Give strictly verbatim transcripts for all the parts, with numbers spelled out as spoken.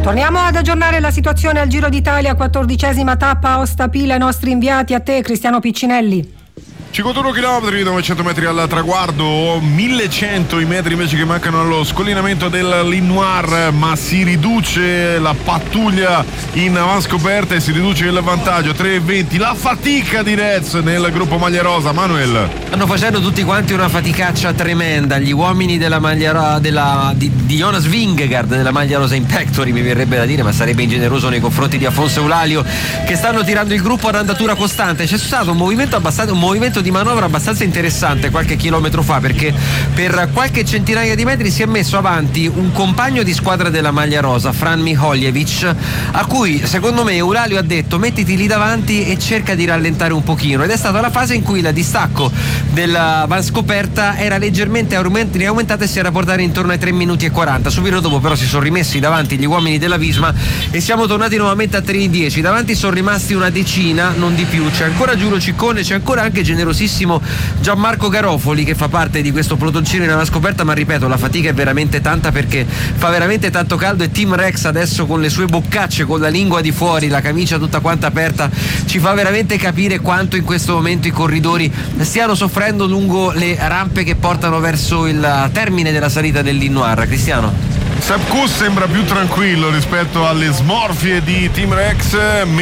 Torniamo ad aggiornare la situazione al Giro d'Italia, quattordicesima tappa Aosta Pila, i nostri inviati a te, Cristiano Piccinelli. cinquantuno chilometri, novecento metri al traguardo, millecento i metri invece che mancano allo scollinamento del Linoir, ma si riduce la pattuglia in avanscoperta e si riduce il vantaggio, tre e venti, la fatica di Rez nel gruppo maglia rosa. Manuel. Stanno facendo tutti quanti una faticaccia tremenda, gli uomini della maglia rosa, della, di, di Jonas Vingegaard della maglia rosa in Pectori, mi verrebbe da dire, ma sarebbe ingeneroso nei confronti di Afonso Eulalio, che stanno tirando il gruppo ad andatura costante. C'è stato un movimento abbastanza, un movimento di manovra abbastanza interessante qualche chilometro fa, perché per qualche centinaia di metri si è messo avanti un compagno di squadra della maglia rosa, Fran Miholjevic, a cui secondo me Eulalio ha detto mettiti lì davanti e cerca di rallentare un pochino, ed è stata la fase in cui il distacco della van scoperta era leggermente aumentata e si era portata intorno ai tre minuti e quaranta. Subito dopo però si sono rimessi davanti gli uomini della Visma e siamo tornati nuovamente a tre e dieci. Davanti sono rimasti una decina, non di più. C'è ancora Giulio Ciccone, c'è ancora anche generosissimo Gianmarco Garofoli, che fa parte di questo pelotoncino in avanscoperta, ma ripeto, la fatica è veramente tanta perché fa veramente tanto caldo, e Team Rex adesso con le sue boccacce, con la lingua di fuori, la camicia tutta quanta aperta, ci fa veramente capire quanto in questo momento i corridori stiano soffrendo lungo le rampe che portano verso il termine della salita del Linoir. Cristiano? Sepp Kuss sembra più tranquillo rispetto alle smorfie di Team Rex,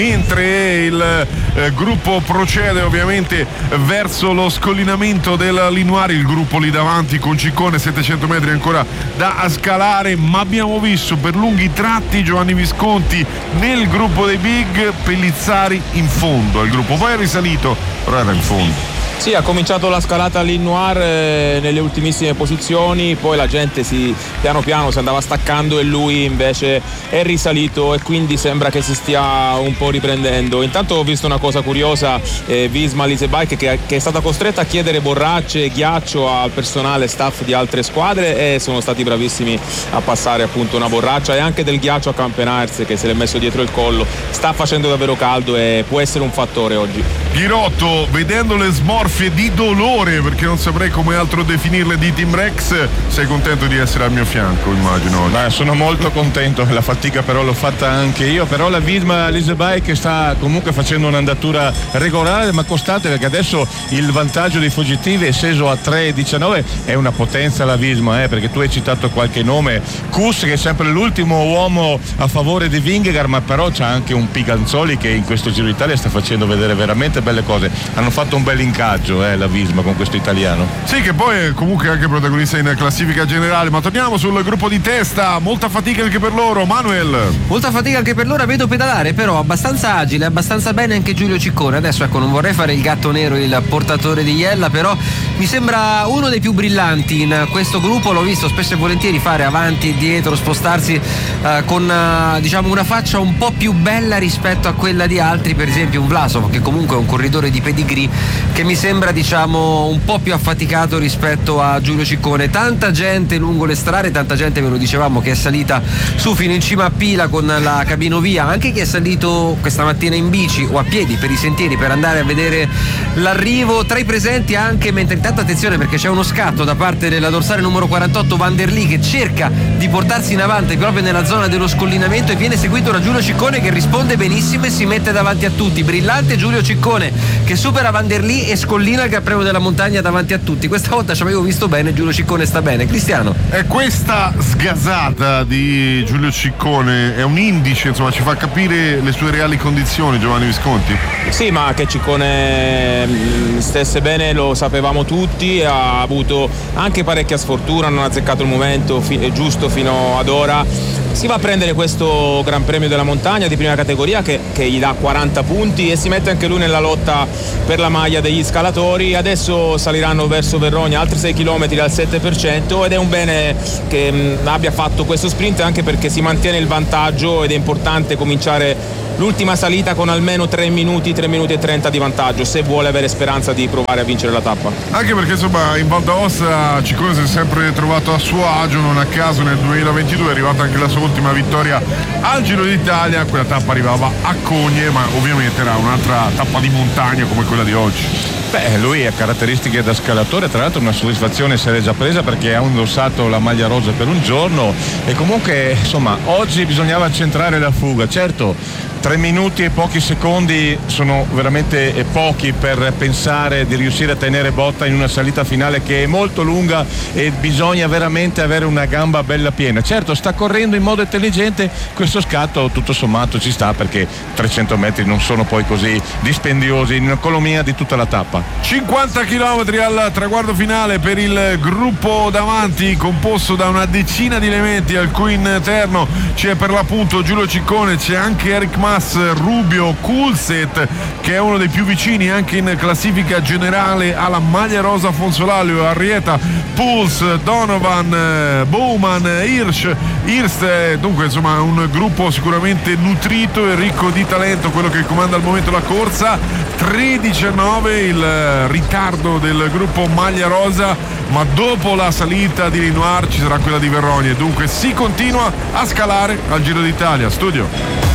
mentre il eh, gruppo procede ovviamente verso lo scollinamento del Linoir, il gruppo lì davanti con Ciccone, settecento metri ancora da scalare, ma abbiamo visto per lunghi tratti Giovanni Visconti nel gruppo dei Big, Pellizzari in fondo al gruppo, poi è risalito, però era in fondo. Sì, ha cominciato la scalata all'Innoir eh, nelle ultimissime posizioni, poi la gente si, piano piano si andava staccando e lui invece è risalito, e quindi sembra che si stia un po' riprendendo. Intanto ho visto una cosa curiosa, eh, Visma Lease Bike che, che è stata costretta a chiedere borracce e ghiaccio al personale staff di altre squadre, e sono stati bravissimi a passare appunto una borraccia e anche del ghiaccio a Campenaerts, che se l'è messo dietro il collo. Sta facendo davvero caldo e può essere un fattore oggi. Ghirotto, vedendo le smorfie di dolore, perché non saprei come altro definirle, di Team Rex, sei contento di essere al mio fianco, immagino? Beh, sono molto contento, la fatica però l'ho fatta anche io, però la Visma Lease Bike sta comunque facendo un'andatura regolare ma costante, perché adesso il vantaggio dei fuggitivi è sceso a tre e diciannove, è una potenza la Visma, eh, perché tu hai citato qualche nome, Kuss che è sempre l'ultimo uomo a favore di Vingegaard, ma però c'è anche un Piganzoli che in questo Giro d'Italia sta facendo vedere veramente belle cose, hanno fatto un bel incaggio eh, la Visma con questo italiano. Sì, che poi è comunque anche protagonista in classifica generale, ma torniamo sul gruppo di testa, molta fatica anche per loro. Manuel? Molta fatica anche per loro, vedo pedalare però abbastanza agile, abbastanza bene anche Giulio Ciccone. Adesso ecco, non vorrei fare il gatto nero, il portatore di Iella, però mi sembra uno dei più brillanti in questo gruppo, l'ho visto spesso e volentieri fare avanti e dietro, spostarsi eh, con eh, diciamo una faccia un po' più bella rispetto a quella di altri, per esempio un Vlasov, che comunque è un corridore di pedigree, che mi sembra diciamo un po' più affaticato rispetto a Giulio Ciccone. Tanta gente lungo le strade, tanta gente, ve lo dicevamo, che è salita su fino in cima a Pila con la cabinovia, anche chi è salito questa mattina in bici o a piedi per i sentieri per andare a vedere l'arrivo. Tra i presenti anche, mentre intanto attenzione perché c'è uno scatto da parte della dorsale numero quarantotto Van der Lee, che cerca di portarsi in avanti proprio nella zona dello scollinamento, e viene seguito da Giulio Ciccone che risponde benissimo e si mette davanti a tutti. Brillante Giulio Ciccone che supera Van der Lee e scollina il Gran Premio della Montagna davanti a tutti. Questa volta ci avevo visto bene, Giulio Ciccone sta bene. Cristiano? E questa sgasata di Giulio Ciccone è un indice, insomma, ci fa capire le sue reali condizioni, Giovanni Visconti? Sì, ma che Ciccone stesse bene lo sapevamo tutti, ha avuto anche parecchia sfortuna, non ha azzeccato il momento fi- giusto fino ad ora. Si va a prendere questo Gran Premio della Montagna di prima categoria che, che gli dà quaranta punti, e si mette anche lui nella lotta per la maglia degli scalatori. Adesso saliranno verso Verogna altri sei chilometri al sette per cento, ed è un bene che mh, abbia fatto questo sprint, anche perché si mantiene il vantaggio ed è importante cominciare l'ultima salita con almeno tre minuti, tre minuti e trenta di vantaggio, se vuole avere speranza di provare a vincere la tappa. Anche perché insomma in Val d'Aosta Ciccone si è sempre trovato a suo agio, non a caso nel duemilaventidue è arrivata anche la sua ultima vittoria al Giro d'Italia. Quella tappa arrivava a Cogne, ma ovviamente era un'altra tappa di montagna come quella di oggi. Beh, lui ha caratteristiche da scalatore, tra l'altro una soddisfazione se l'è già presa perché ha indossato la maglia rosa per un giorno e comunque insomma oggi bisognava centrare la fuga. Certo, tre minuti e pochi secondi sono veramente pochi per pensare di riuscire a tenere botta in una salita finale che è molto lunga e bisogna veramente avere una gamba bella piena. Certo, sta correndo in modo intelligente, questo scatto tutto sommato ci sta perché trecento metri non sono poi così dispendiosi in economia di tutta la tappa. cinquanta chilometri al traguardo finale per il gruppo davanti, composto da una decina di elementi al cui interno c'è per l'appunto Giulio Ciccone, c'è anche Eric Mas, Rubio, Coulset che è uno dei più vicini anche in classifica generale alla maglia rosa Fonsolalio, Arrieta, Puls, Donovan, Bowman, Hirsch, Hirst, dunque insomma un gruppo sicuramente nutrito e ricco di talento, quello che comanda al momento la corsa. tredici a nove il ritardo del gruppo maglia rosa, ma dopo la salita di Linoir ci sarà quella di Verogni e dunque si continua a scalare al Giro d'Italia. Studio.